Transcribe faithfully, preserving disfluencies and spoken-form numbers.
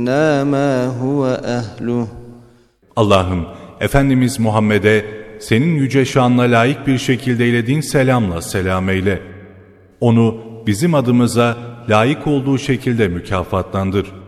مَا هُوَ أَهْلُهُ. Allah'ım, Efendimiz Muhammed'e senin yüce şanla layık bir şekilde eylediğin selamla selam eyle. Onu bizim adımıza layık olduğu şekilde mükafatlandır.